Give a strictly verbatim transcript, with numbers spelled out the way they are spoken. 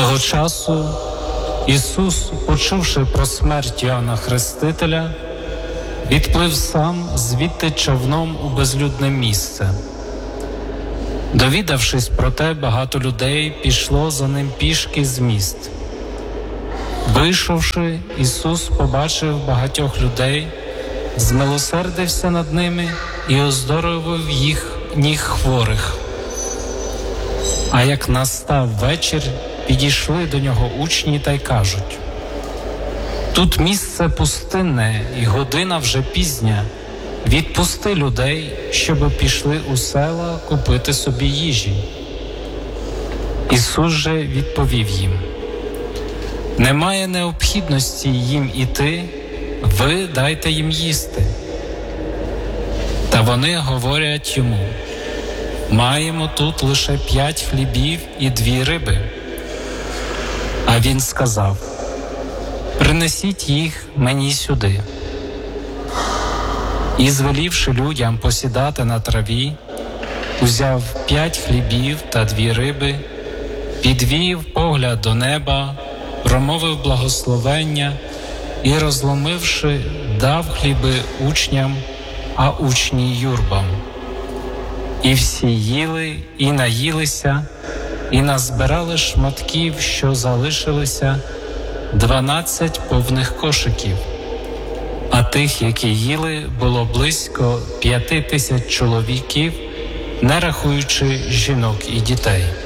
Того часу Ісус, почувши про смерть Йоанна Хрестителя, відплив сам звідти човном у безлюдне місце. Довідавшись про те, багато людей пішло за ним пішки з міст. Вийшовши, Ісус побачив багатьох людей, змилосердився над ними і оздоровив їх ніг хворих. А як настав вечір, підійшли до нього учні та й кажуть: «Тут місце пустинне, і година вже пізня. Відпусти людей, щоби пішли у села купити собі їжі». Ісус же відповів їм: «Немає необхідності їм іти, ви дайте їм їсти». Та вони говорять йому: «Маємо тут лише п'ять хлібів і дві риби». А він сказав: «Принесіть їх мені сюди». І, звелівши людям посідати на траві, узяв п'ять хлібів та дві риби, підвів погляд до неба, промовив благословення і, розломивши, дав хліби учням, а учні юрбам. І всі їли і наїлися, і назбирали шматків, що залишилися, дванадцять повних кошиків. А тих, які їли, було близько п'яти тисяч чоловіків, не рахуючи жінок і дітей.